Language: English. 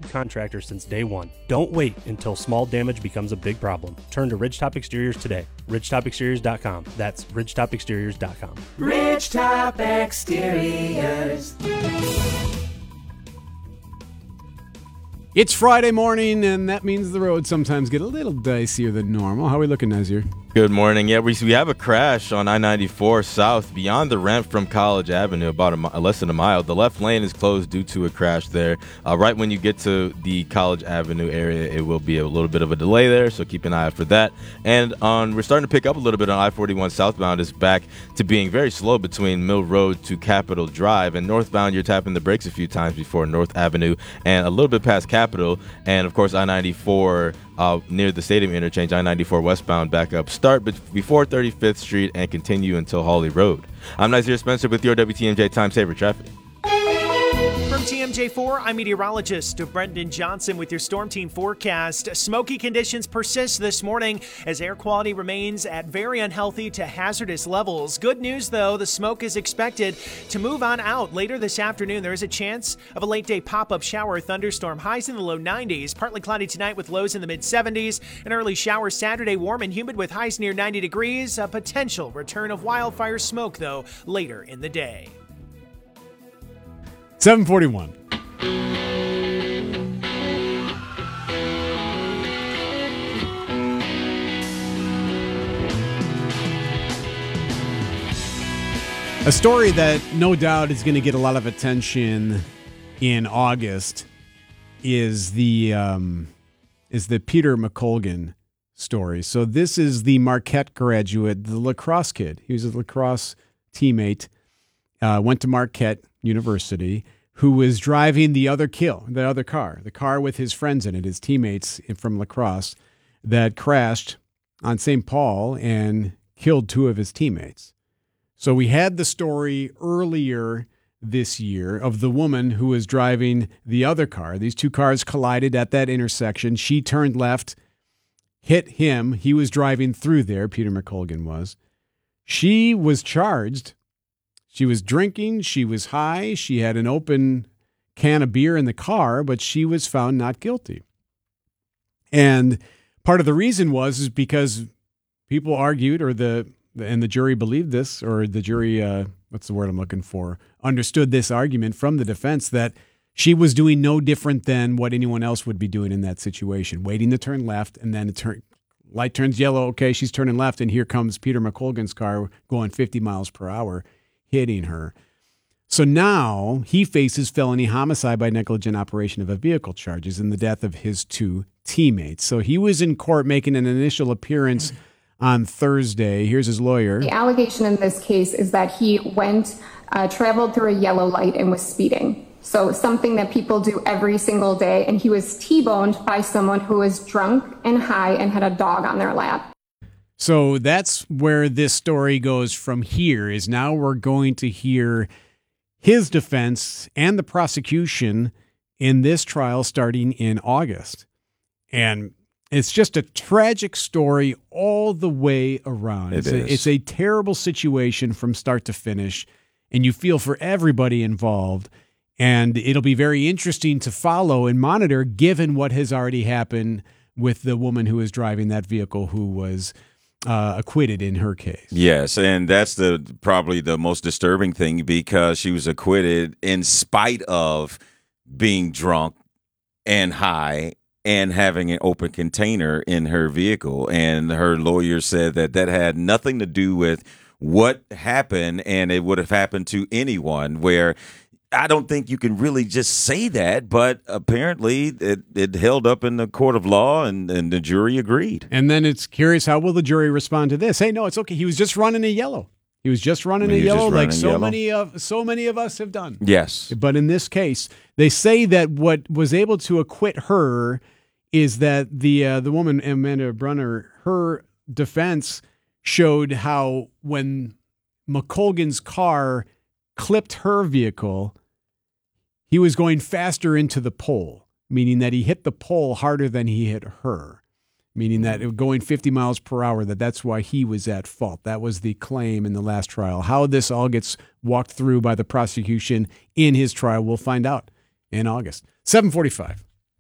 contractor since day one. Don't wait until small damage becomes a big problem. Turn to Ridgetop Exteriors today. RidgetopExteriors.com. That's RidgetopExteriors.com. Ridgetop Exteriors. It's Friday morning, and that means the roads sometimes get a little dicier than normal. How are we looking, Nazir? Good morning. Yeah, we have a crash on I-94 south beyond the ramp from College Avenue, about less than a mile. The left lane is closed due to a crash there. Right when you get to the College Avenue area, it will be a little bit of a delay there, so keep an eye out for that. And we're starting to pick up a little bit on I-41 southbound. Is back to being very slow between Mill Road to Capitol Drive. And northbound, you're tapping the brakes a few times before North Avenue and a little bit past Capitol. And, of course, I-94 near the Stadium interchange, I-94 westbound back up. Start before 35th Street and continue until Hawley Road. I'm Nazir Spencer with your WTMJ Time Saver Traffic. From TMJ4, I'm meteorologist Brendan Johnson with your Storm Team forecast. Smoky conditions persist this morning as air quality remains at very unhealthy to hazardous levels. Good news, though, the smoke is expected to move on out later this afternoon. There is a chance of a late-day pop-up shower thunderstorm. Highs in the low 90s. Partly cloudy tonight with lows in the mid-70s. An early shower Saturday, warm and humid with highs near 90 degrees. A potential return of wildfire smoke, though, later in the day. 741. A story that no doubt is going to get a lot of attention in August is the Peter McColgan story. So this is the Marquette graduate, the lacrosse kid. He was a lacrosse teammate, went to Marquette University, who was driving the other car, the car with his friends in it, his teammates from lacrosse, that crashed on St. Paul and killed two of his teammates. So we had the story earlier this year of the woman who was driving the other car. These two cars collided at that intersection. She turned left, hit him. He was driving through there, Peter McColgan was. She was charged. She was drinking, she was high, she had an open can of beer in the car, but she was found not guilty. And part of the reason is because people argued, and the jury believed this, or the jury, what's the word I'm looking for, understood this argument from the defense that she was doing no different than what anyone else would be doing in that situation, waiting to turn left, and then light turns yellow, okay, she's turning left, and here comes Peter McColgan's car going 50 miles per hour. Hitting her. So now he faces felony homicide by negligent operation of a vehicle charges in the death of his two teammates. So he was in court making an initial appearance on Thursday. Here's his lawyer. The allegation in this case is that he traveled through a yellow light and was speeding. So something that people do every single day. And he was T-boned by someone who was drunk and high and had a dog on their lap. So that's where this story goes from here, is now we're going to hear his defense and the prosecution in this trial starting in August. And it's just a tragic story all the way around. It's a terrible situation from start to finish, and you feel for everybody involved. And it'll be very interesting to follow and monitor, given what has already happened with the woman who was driving that vehicle who was acquitted in her case. Yes, and that's probably the most disturbing thing, because she was acquitted in spite of being drunk and high and having an open container in her vehicle. And her lawyer said that had nothing to do with what happened, and it would have happened to anyone, where I don't think you can really just say that, but apparently it held up in the court of law, and the jury agreed. And then it's curious, how will the jury respond to this? Hey, no, it's okay. He was just running a yellow. He was just running a yellow, like so many of us have done. Yes. But in this case, they say that what was able to acquit her is that the woman, Amanda Brunner, her defense showed how when McColgan's car clipped her vehicle, he was going faster into the pole, meaning that he hit the pole harder than he hit her, meaning that going 50 miles per hour, that's why he was at fault. That was the claim in the last trial. How this all gets walked through by the prosecution in his trial, we'll find out in August. 7:45.